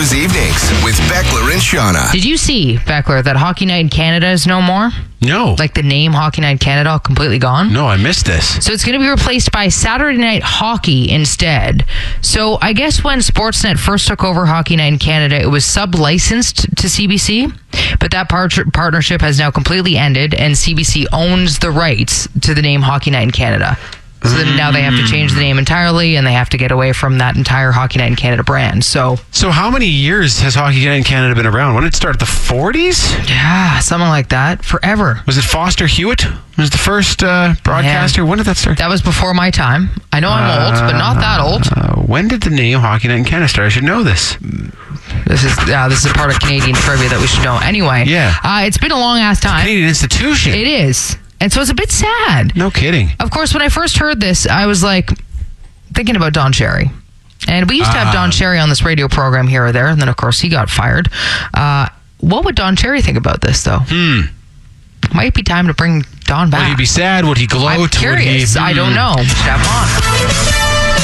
Cruise Evenings with Beckler and Shauna. Did you see, Beckler, that Hockey Night in Canada is no more? No. Like the name Hockey Night in Canada completely gone? No, I missed this. So it's going to be replaced by Saturday Night Hockey instead. So I guess when Sportsnet first took over Hockey Night in Canada, it was sub-licensed to CBC, but that partnership has now completely ended, and CBC owns the rights to the name Hockey Night in Canada. So then now they have to change the name entirely, and they have to get away from that entire Hockey Night in Canada brand. So how many years has Hockey Night in Canada been around? When did it start? The 40s? yeah, something like that. Forever. Was it Foster Hewitt? Was the first broadcaster? Man. When did that start? That was before my time. I know I'm old, but not that old. When did the name Hockey Night in Canada start? I should know this. This is a part of Canadian trivia that we should know. Anyway, it's been a long ass time. Canadian institution. It is. And so it's a bit sad. No kidding. Of course, when I first heard this, I was like thinking about Don Cherry. And we used to have Don Cherry on this radio program here or there. And then, of course, he got fired. What would Don Cherry think about this, though? Might be time to bring Don back. Would he be sad? Would he gloat? I'm curious. I don't know. Step on.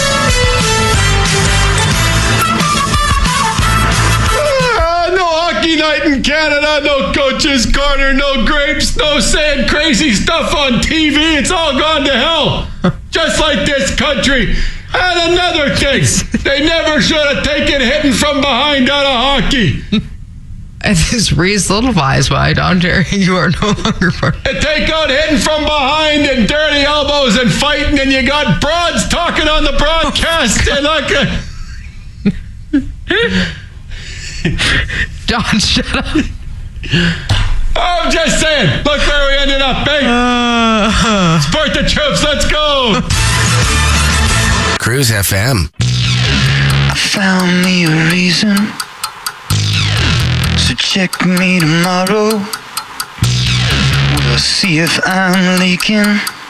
Hockey Night in Canada, no Coach's Corner, no grapes, no saying crazy stuff on TV. It's all gone to hell. Just like this country. And another thing, they never should have taken hitting from behind out of hockey. And this re-solidifies why, Don Cherry, you are no longer part of They take out hitting from behind and dirty elbows and fighting, and you got broads talking on the broadcast. And Don, shut up. I'm just saying, look where we ended up, eh? Sport the troops, let's go. Cruise FM. I found me a reason, so check me tomorrow. We'll see if I'm leaking.